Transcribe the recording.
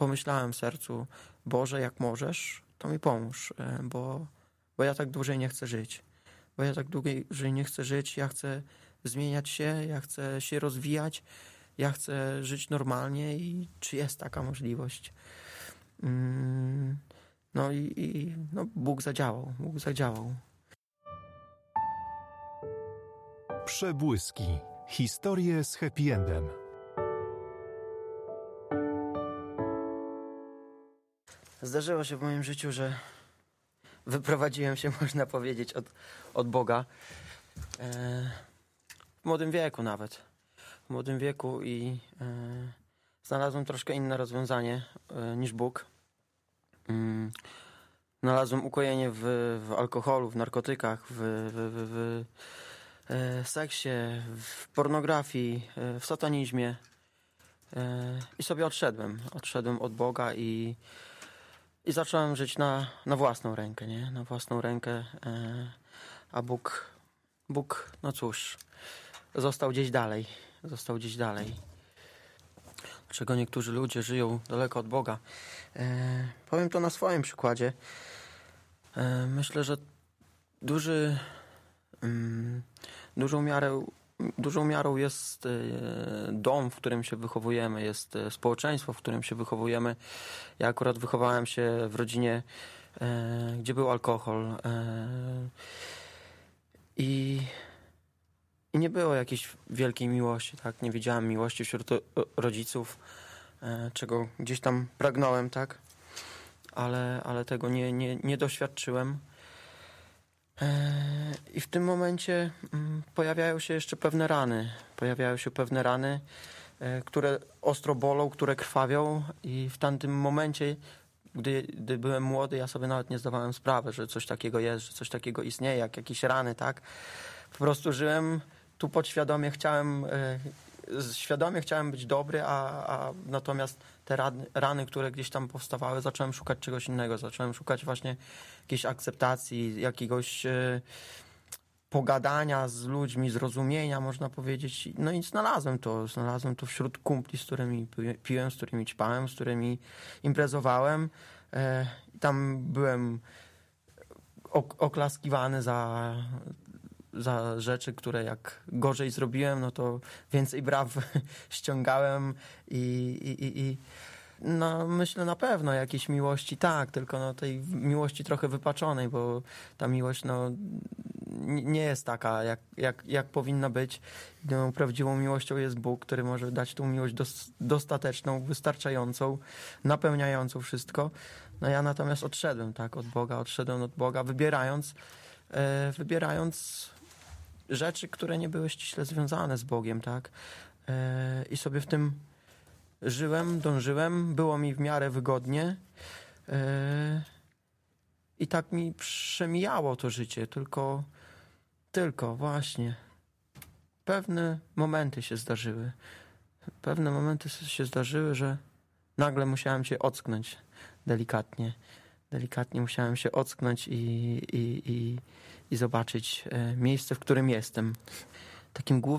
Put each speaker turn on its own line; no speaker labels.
pomyślałem w sercu, Boże, jak możesz, to mi pomóż, bo ja tak dłużej nie chcę żyć. Bo ja tak dłużej nie chcę żyć, ja chcę zmieniać się, ja chcę się rozwijać, ja chcę żyć normalnie i czy jest taka możliwość? No i Bóg zadziałał.
Przebłyski. Historie z happy endem.
Zdarzyło się w moim życiu, że wyprowadziłem się, można powiedzieć, od Boga. W młodym wieku nawet. W młodym wieku i znalazłem troszkę inne rozwiązanie niż Bóg. Znalazłem ukojenie w alkoholu, w narkotykach, w seksie, w pornografii, w satanizmie. I sobie odszedłem od Boga i zacząłem żyć na własną rękę, nie? Na własną rękę, a Bóg, no cóż, został gdzieś dalej. Dlaczego niektórzy ludzie żyją daleko od Boga? Powiem to na swoim przykładzie. Myślę, że dużą miarą jest dom, w którym się wychowujemy, jest społeczeństwo, w którym się wychowujemy. Ja akurat wychowałem się w rodzinie, gdzie był alkohol i nie było jakiejś wielkiej miłości, tak? Nie widziałem miłości wśród rodziców, czego gdzieś tam pragnąłem, tak? Ale tego nie doświadczyłem. I w tym momencie pojawiają się jeszcze pewne rany, które ostro bolą, które krwawią i w tamtym momencie, gdy byłem młody, ja sobie nawet nie zdawałem sprawy, że coś takiego jest, że coś takiego istnieje, jak jakieś rany, tak? Po prostu żyłem tu podświadomie, chciałem być dobry, a natomiast te rany, które gdzieś tam powstawały, zacząłem szukać czegoś innego. Zacząłem szukać właśnie jakiejś akceptacji, jakiegoś pogadania z ludźmi, zrozumienia, można powiedzieć. No i znalazłem to wśród kumpli, z którymi piłem, z którymi ćpałem, z którymi imprezowałem. Tam byłem oklaskiwany za rzeczy, które jak gorzej zrobiłem, no to więcej braw ściągałem i no myślę na pewno jakiejś miłości, tak, tylko no tej miłości trochę wypaczonej, bo ta miłość no nie jest taka, jak powinna być. No, prawdziwą miłością jest Bóg, który może dać tą miłość dostateczną, wystarczającą, napełniającą wszystko. No ja natomiast odszedłem od Boga, wybierając rzeczy, które nie były ściśle związane z Bogiem, tak? I sobie w tym dążyłem, było mi w miarę wygodnie i tak mi przemijało to życie, tylko właśnie pewne momenty się zdarzyły, że nagle musiałem się ocknąć delikatnie musiałem się ocknąć i zobaczyć miejsce, w którym jestem. Takim głównym